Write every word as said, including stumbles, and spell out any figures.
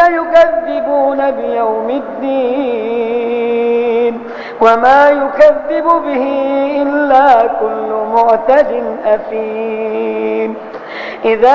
يكذبون بيوم الدين وما يكذب به إلا كل معتد أثيم. إذا